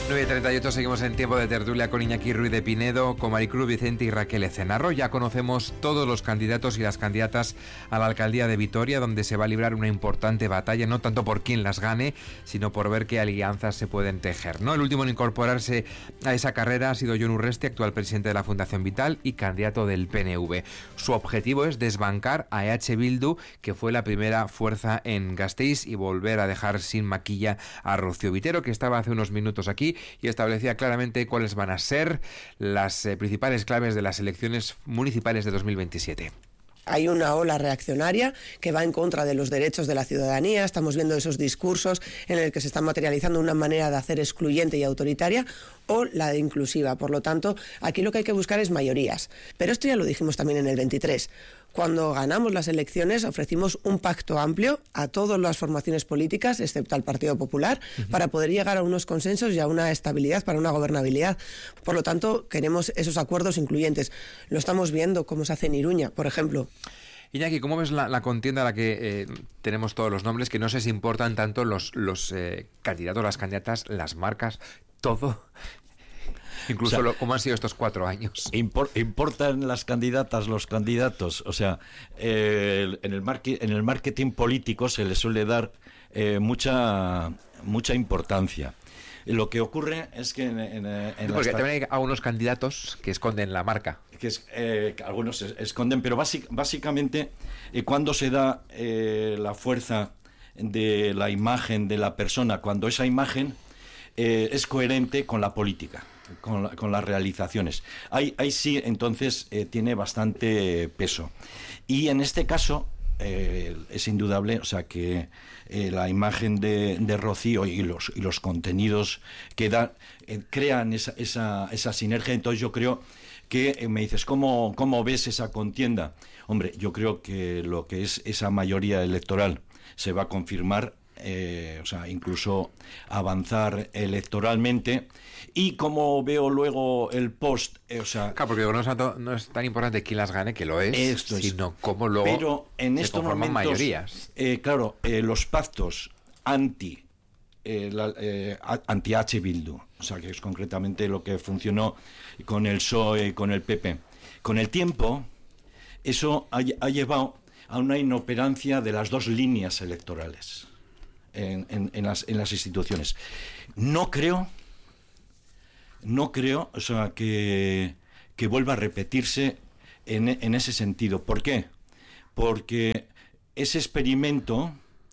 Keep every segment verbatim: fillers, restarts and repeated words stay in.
nueve y treinta y ocho, seguimos en tiempo de tertulia con Iñaki Ruiz de Pinedo, con Maricruz Vicente y Raquel Ecenarro. Ya conocemos todos los candidatos y las candidatas a la alcaldía de Vitoria, donde se va a librar una importante batalla, no tanto por quién las gane, sino por ver qué alianzas se pueden tejer, ¿no? El último en incorporarse a esa carrera ha sido Jon Urresti, actual presidente de la Fundación Vital y candidato del P N V. Su objetivo es desbancar a E H Bildu, que fue la primera fuerza en Gasteiz, y volver a dejar sin maquilla a Rocío Vitero, que estaba hace unos minutos aquí y establecía claramente cuáles van a ser las eh, principales claves de las elecciones municipales de dos mil veintisiete. Hay una ola reaccionaria que va en contra de los derechos de la ciudadanía. Estamos viendo esos discursos en el que se está materializando una manera de hacer excluyente y autoritaria, o la de inclusiva. Por lo tanto, aquí lo que hay que buscar es mayorías. Pero esto ya lo dijimos también en el veintitrés. Cuando ganamos las elecciones ofrecimos un pacto amplio a todas las formaciones políticas, excepto al Partido Popular, uh-huh. para poder llegar a unos consensos y a una estabilidad, para una gobernabilidad. Por lo tanto, queremos esos acuerdos incluyentes. Lo estamos viendo cómo se hace en Iruña, por ejemplo. Iñaki, ¿cómo ves la, la contienda a la que eh, tenemos todos los nombres, que no sé si importan tanto los, los eh, candidatos, las candidatas, las marcas, todo? Incluso o sea, lo, cómo han sido estos cuatro años. Impor, importan las candidatas, los candidatos. O sea, eh, en, el marque, en el marketing político se le suele dar eh, mucha, mucha importancia. Lo que ocurre es que en, en, en sí, porque también hay algunos candidatos que esconden la marca. Que, es, eh, que algunos esconden, pero basic, básicamente eh, cuando se da eh, la fuerza de la imagen de la persona, cuando esa imagen eh, es coherente con la política, con, la, con las realizaciones. Ahí, ahí sí, entonces, eh, tiene bastante peso. Y en este caso eh, es indudable, o sea, que eh, la imagen de, de Rocío y los, y los contenidos que da, eh, crean esa, esa, esa sinergia. Entonces yo creo que eh, me dices, ¿cómo, ¿cómo ves esa contienda? Hombre, yo creo que lo que es esa mayoría electoral se va a confirmar, eh, o sea, incluso avanzar electoralmente. Y como veo luego el post, eh, o sea... Claro, porque no es, tanto, no es tan importante quién las gane, que lo es, esto sino es. cómo luego Pero en se estos conforman momentos, mayorías. Eh, claro, eh, los pactos anti... Eh, la, eh, anti-H Bildu, o sea, que es concretamente lo que funcionó con el P S O E y con el P P. Con el tiempo, eso ha, ha llevado a una inoperancia de las dos líneas electorales en, en, en, las, en las instituciones. No creo, no creo, o sea, que, que vuelva a repetirse en, en ese sentido. ¿Por qué? Porque ese experimento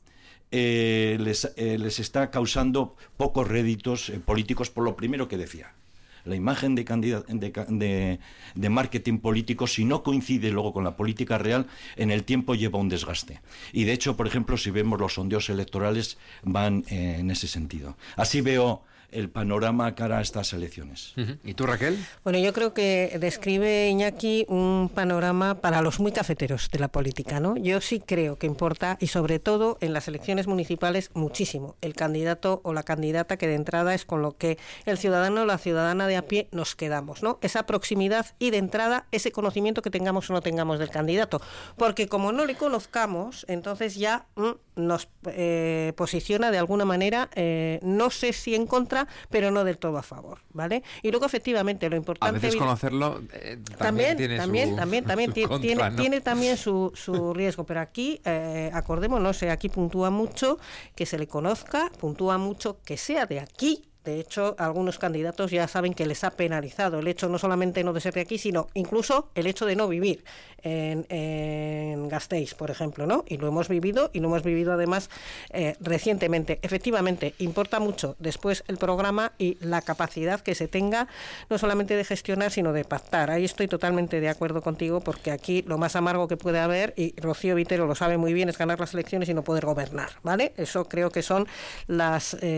Eh, les, eh, les está causando pocos réditos eh, políticos, por lo primero que decía. La imagen de, candidat- de, de, de marketing político, si no coincide luego con la política real, en el tiempo lleva un desgaste. Y de hecho, por ejemplo, si vemos los sondeos electorales, van eh, en ese sentido. Así veo el panorama cara a estas elecciones. Uh-huh. ¿Y tú, Raquel? Bueno, yo creo que describe Iñaki un panorama para los muy cafeteros de la política, ¿no? Yo sí creo que importa, y sobre todo en las elecciones municipales, muchísimo el candidato o la candidata, que de entrada es con lo que el ciudadano o la ciudadana de a pie nos quedamos, ¿no? Esa proximidad y de entrada ese conocimiento que tengamos o no tengamos del candidato. Porque como no le conozcamos, entonces ya mmm, nos eh, posiciona de alguna manera, eh, no sé si en contra, pero no del todo a favor, ¿vale? Y luego, efectivamente, lo importante... A veces conocerlo eh, también, también tiene también, su, también, también su tiene, contra, tiene, ¿no? tiene también su, su riesgo, pero aquí, eh, acordémonos, eh, aquí puntúa mucho que se le conozca, puntúa mucho que sea de aquí. De hecho, algunos candidatos ya saben que les ha penalizado el hecho no solamente no de ser de aquí, sino incluso el hecho de no vivir en, en Gasteiz, por ejemplo, ¿no? Y lo hemos vivido, y lo hemos vivido además eh, recientemente. Efectivamente, importa mucho después el programa y la capacidad que se tenga, no solamente de gestionar, sino de pactar. Ahí estoy totalmente de acuerdo contigo, porque aquí lo más amargo que puede haber, y Rocío Vitero lo sabe muy bien, es ganar las elecciones y no poder gobernar, ¿vale? Eso creo que son las, eh,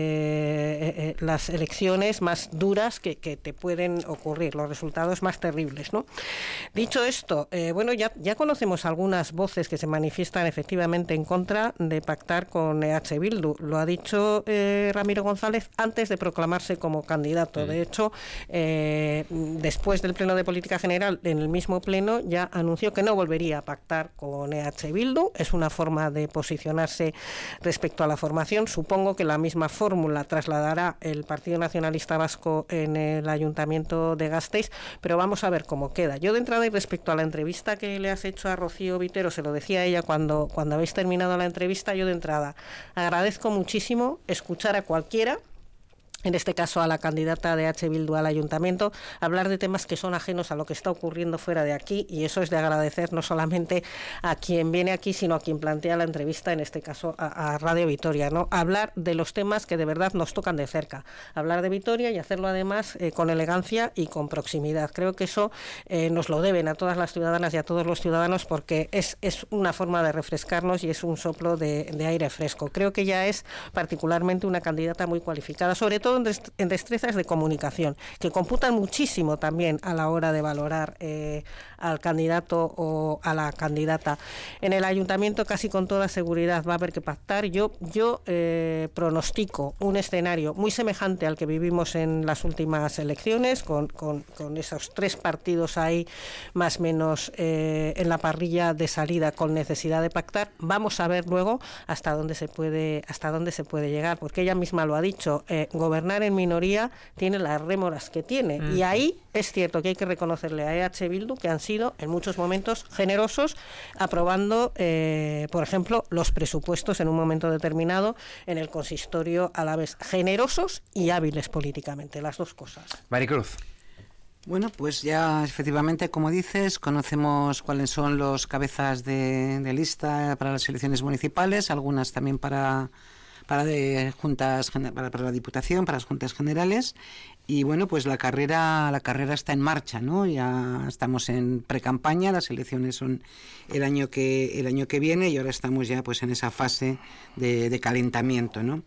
eh, las elecciones más duras que, que te pueden ocurrir, los resultados más terribles, ¿no? Dicho esto, eh, bueno, ya, ya conocemos algunas voces que se manifiestan efectivamente en contra de pactar con E H Bildu. Lo ha dicho eh, Ramiro González antes de proclamarse como candidato. De hecho, eh, después del Pleno de Política General, en el mismo Pleno, ya anunció que no volvería a pactar con E H Bildu. Es una forma de posicionarse respecto a la formación. Supongo que la misma fórmula trasladará el Partido Nacionalista Vasco en el Ayuntamiento de Gasteiz, pero vamos a ver cómo queda. Yo de entrada, y respecto a la entrevista que le has hecho a Rocío Vitero, se lo decía a ella cuando, cuando habéis terminado la entrevista, yo de entrada agradezco muchísimo escuchar a cualquiera, en este caso a la candidata de H. Bildu al Ayuntamiento, hablar de temas que son ajenos a lo que está ocurriendo fuera de aquí, y eso es de agradecer no solamente a quien viene aquí, sino a quien plantea la entrevista, en este caso a, a Radio Vitoria, ¿no? Hablar de los temas que de verdad nos tocan de cerca, hablar de Vitoria y hacerlo además eh, con elegancia y con proximidad. Creo que eso eh, nos lo deben a todas las ciudadanas y a todos los ciudadanos, porque es, es una forma de refrescarnos y es un soplo de, de aire fresco. Creo que ella es particularmente una candidata muy cualificada, sobre todo en destrezas de comunicación, que computan muchísimo también a la hora de valorar eh, al candidato o a la candidata. En el Ayuntamiento casi con toda seguridad va a haber que pactar. Yo, yo eh, pronostico un escenario muy semejante al que vivimos en las últimas elecciones, con, con, con esos tres partidos ahí más o menos eh, en la parrilla de salida con necesidad de pactar. Vamos a ver luego hasta dónde se puede, hasta dónde se puede llegar, porque ella misma lo ha dicho, eh, gobernar en minoría tiene las rémoras que tiene, mm. y ahí es cierto que hay que reconocerle a E H Bildu que han sido en muchos momentos generosos aprobando, eh, por ejemplo, los presupuestos en un momento determinado en el consistorio a la vez, generosos y hábiles políticamente, las dos cosas. Maricruz. Bueno, pues ya efectivamente, como dices, conocemos cuáles son los cabezas de, de lista para las elecciones municipales, algunas también para para de juntas para, para la Diputación, para las juntas generales, y bueno, pues la carrera la carrera está en marcha, ¿no? Ya estamos en precampaña, las elecciones son el año que el año que viene y ahora estamos ya pues en esa fase de, de calentamiento, ¿no?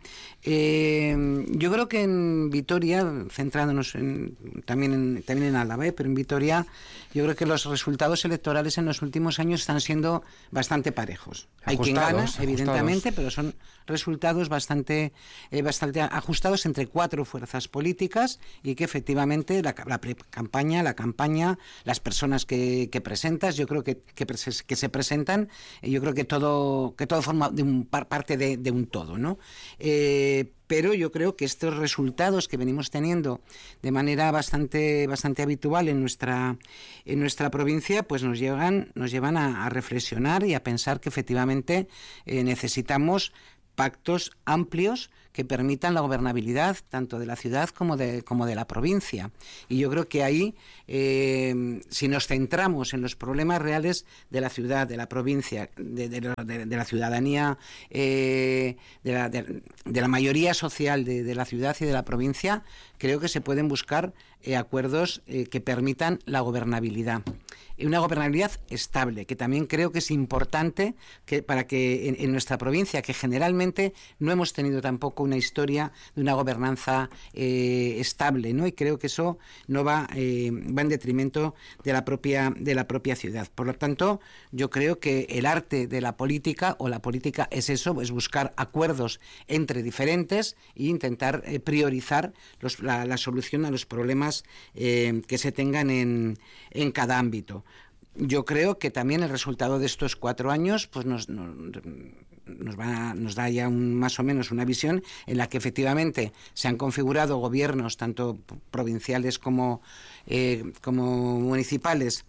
Eh, yo creo que en Vitoria, centrándonos en, también en también en Álava, ¿eh? pero en Vitoria yo creo que los resultados electorales en los últimos años están siendo bastante parejos. Hay quien gana, evidentemente, ajustados. Pero son resultados bastante eh, bastante ajustados entre cuatro fuerzas políticas, y que efectivamente la, la campaña, la campaña, las personas que, que presentas, yo creo que, que, que se presentan, yo creo que todo que todo forma de un parte de, de un todo, ¿no? Eh, pero yo creo que estos resultados que venimos teniendo de manera bastante bastante habitual en nuestra en nuestra provincia, pues nos llevan nos llevan a, a reflexionar y a pensar que efectivamente eh, necesitamos pactos amplios que permitan la gobernabilidad tanto de la ciudad como de, como de la provincia. Y yo creo que ahí, eh, si nos centramos en los problemas reales de la ciudad, de la provincia, de, de, de, de la ciudadanía, eh, de, la, de, de la mayoría social de, de la ciudad y de la provincia, creo que se pueden buscar eh, acuerdos eh, que permitan la gobernabilidad. Y una gobernabilidad estable, que también creo que es importante que, para que en, en nuestra provincia, que generalmente no hemos tenido tampoco una historia de una gobernanza eh, estable, ¿no? Y creo que eso no va, eh, va en detrimento de la propia de la propia ciudad. Por lo tanto, yo creo que el arte de la política, o la política es eso, es buscar acuerdos entre diferentes e intentar eh, priorizar los, la, la solución a los problemas eh, que se tengan en, en cada ámbito. Yo creo que también el resultado de estos cuatro años pues nos, nos, nos, va, nos da ya un, más o menos una visión en la que efectivamente se han configurado gobiernos tanto provinciales como, eh, como municipales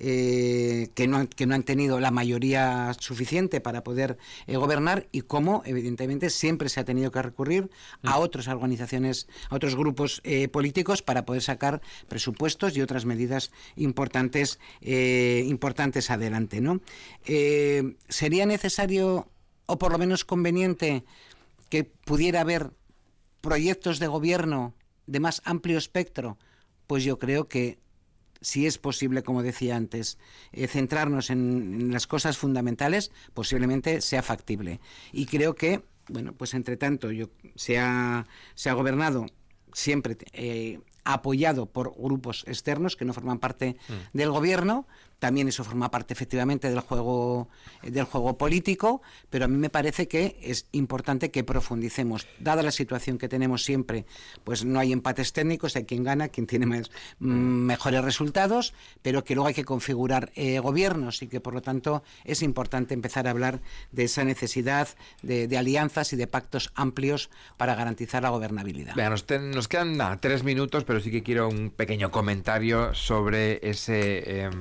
Eh, que, no han, que no han tenido la mayoría suficiente para poder eh, gobernar, y cómo evidentemente siempre se ha tenido que recurrir a otras organizaciones, a otros grupos eh, políticos para poder sacar presupuestos y otras medidas importantes eh, importantes adelante, ¿no? Eh, sería necesario, o por lo menos conveniente, que pudiera haber proyectos de gobierno de más amplio espectro. Pues yo creo que si es posible, como decía antes, eh, centrarnos en, en las cosas fundamentales, posiblemente sea factible. Y creo que, bueno, pues entre tanto, yo, se, ha, se ha gobernado siempre eh, apoyado por grupos externos que no forman parte mm. del gobierno, también eso forma parte efectivamente del juego, del juego político, pero a mí me parece que es importante que profundicemos. Dada la situación que tenemos siempre, pues no hay empates técnicos, hay quien gana, quien tiene más, mm, mejores resultados, pero que luego hay que configurar eh, gobiernos y que por lo tanto es importante empezar a hablar de esa necesidad de, de alianzas y de pactos amplios para garantizar la gobernabilidad. Vean, nos, ten, nos quedan nada, tres minutos, pero sí que quiero un pequeño comentario sobre ese eh,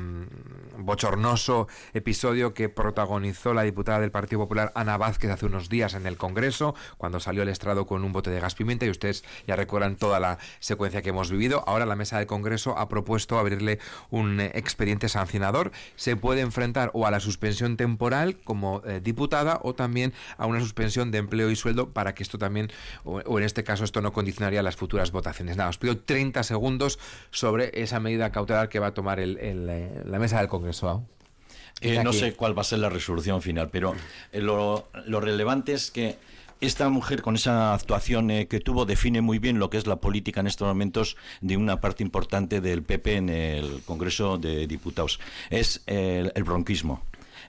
bochornoso episodio que protagonizó la diputada del Partido Popular Ana Vázquez hace unos días en el Congreso, cuando salió al estrado con un bote de gas pimienta, y ustedes ya recuerdan toda la secuencia que hemos vivido. Ahora la mesa del Congreso ha propuesto abrirle un eh, expediente sancionador. Se puede enfrentar o a la suspensión temporal como eh, diputada o también a una suspensión de empleo y sueldo, para que esto también, o, o en este caso esto no condicionaría las futuras votaciones. Nada, os pido treinta segundos sobre esa medida cautelar que va a tomar el, el, eh, la mesa del Congreso. Eh, no sé cuál va a ser la resolución final, pero eh, lo, lo relevante es que esta mujer, con esa actuación eh, que tuvo, define muy bien lo que es la política en estos momentos de una parte importante del P P en el Congreso de Diputados. Es eh, el, el bronquismo.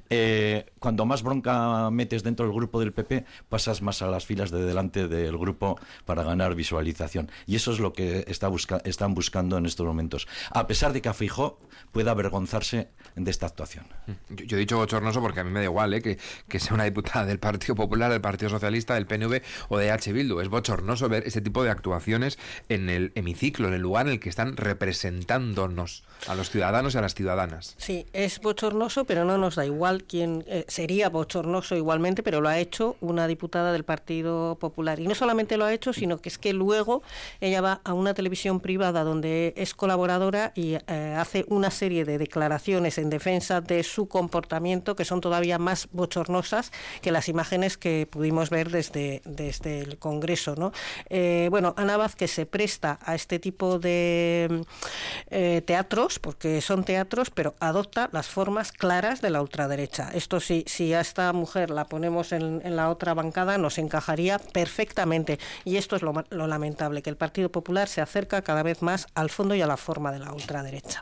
Eh, cuando más bronca metes dentro del grupo del P P, pasas más a las filas de delante del grupo para ganar visualización. Y eso es lo que está busca- están buscando en estos momentos. A pesar de que a Feijóo pueda avergonzarse de esta actuación. Yo, yo he dicho bochornoso porque a mí me da igual ¿eh? que, que sea una diputada del Partido Popular, del Partido Socialista, del P N V o de H. Bildu. Es bochornoso ver ese tipo de actuaciones en el hemiciclo, en el lugar en el que están representándonos a los ciudadanos y a las ciudadanas. Sí, es bochornoso, pero no nos da igual quién eh, sería bochornoso igualmente, pero lo ha hecho una diputada del Partido Popular. Y no solamente lo ha hecho, sino que es que luego ella va a una televisión privada donde es colaboradora y eh, hace una serie de declaraciones en defensa de su comportamiento que son todavía más bochornosas que las imágenes que pudimos ver desde, desde el Congreso, ¿no? Eh, bueno, Ana Vázquez se presta a este tipo de eh, teatros, porque son teatros, pero adopta las formas claras de la ultraderecha. Esto sí, si a esta mujer la ponemos en, en la otra bancada, nos encajaría perfectamente. Y esto es lo, lo lamentable, que el Partido Popular se acerca cada vez más al fondo y a la forma de la ultraderecha.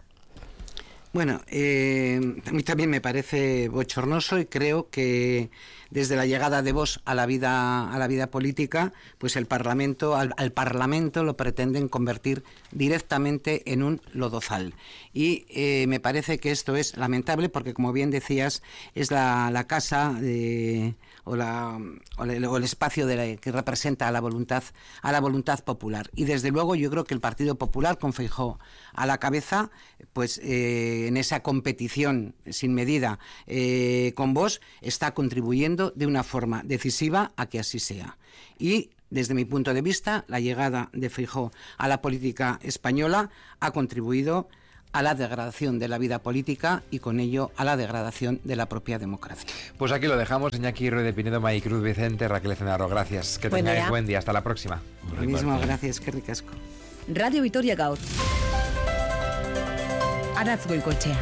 Bueno, eh, a mí también me parece bochornoso y creo que desde la llegada de Vox a la vida a la vida política, pues el Parlamento al, al Parlamento lo pretenden convertir directamente en un lodazal. Y eh, me parece que esto es lamentable porque, como bien decías, es la, la casa de, o, la, o, el, o el espacio de la, que representa a la voluntad a la voluntad popular. Y desde luego yo creo que el Partido Popular, con Feijóo a la cabeza, pues eh, en esa competición sin medida eh, con Vox, está contribuyendo de una forma decisiva a que así sea. Y desde mi punto de vista, la llegada de Feijóo a la política española ha contribuido a la degradación de la vida política y con ello a la degradación de la propia democracia. Pues aquí lo dejamos. Iñaki Ruiz de Pinedo, Maricruz Vicente, Raquel Ecenarro, gracias. Que buen tengáis día. buen día. Hasta la próxima. Lo mismo, gracias, qué ricasco. Radio Vitoria Gaur. Aratz Goikoetxea.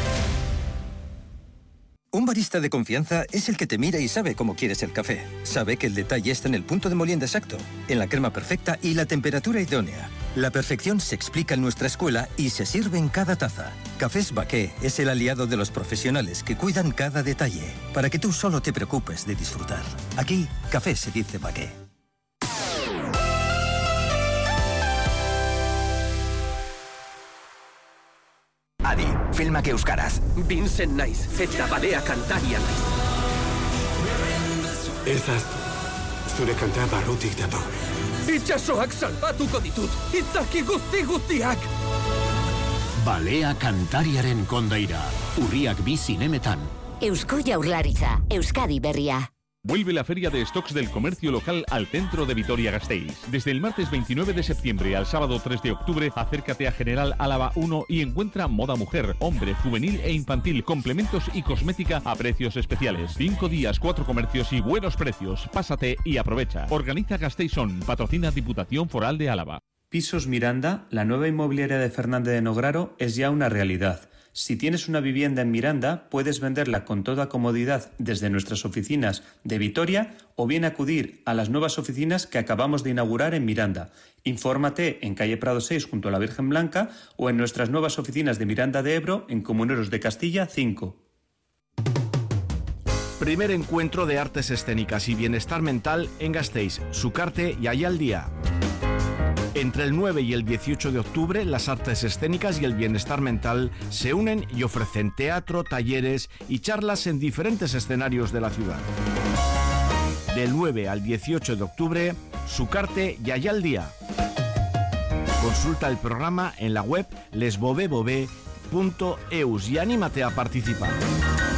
Un barista de confianza es el que te mira y sabe cómo quieres el café. Sabe que el detalle está en el punto de molienda exacto, en la crema perfecta y la temperatura idónea. La perfección se explica en nuestra escuela y se sirve en cada taza. Cafés Baqué es el aliado de los profesionales que cuidan cada detalle, para que tú solo te preocupes de disfrutar. Aquí, café se dice Baqué. Adi, filmak euskaraz. Vincent naiz, eta balea kantaria naiz. Ez ahaztu, zure kanta barrutik dator. Itxasoak salbatuko ditut, izaki guzti guztiak! Balea kantariaren kondaira, urriak bi zinemetan. Eusko Jaurlaritza, Euskadi berria. Vuelve la Feria de Stocks del Comercio Local al centro de Vitoria-Gasteiz. Desde el martes veintinueve de septiembre al sábado tres de octubre, acércate a General Álava uno y encuentra moda mujer, hombre, juvenil e infantil, complementos y cosmética a precios especiales. Cinco días, cuatro comercios y buenos precios. Pásate y aprovecha. Organiza Gasteizón, patrocina Diputación Foral de Álava. Pisos Miranda, la nueva inmobiliaria de Fernández de Nograro, es ya una realidad. Si tienes una vivienda en Miranda, puedes venderla con toda comodidad desde nuestras oficinas de Vitoria o bien acudir a las nuevas oficinas que acabamos de inaugurar en Miranda. Infórmate en calle Prado seis junto a la Virgen Blanca o en nuestras nuevas oficinas de Miranda de Ebro en Comuneros de Castilla cinco. Primer encuentro de artes escénicas y bienestar mental en Gasteiz, Sukarte y Ayaldía. Entre el nueve y el dieciocho de octubre, las artes escénicas y el bienestar mental se unen y ofrecen teatro, talleres y charlas en diferentes escenarios de la ciudad. Del nueve al dieciocho de octubre, Sukarte y Ayaldía. Consulta el programa en la web lesbobebove punto eus y anímate a participar.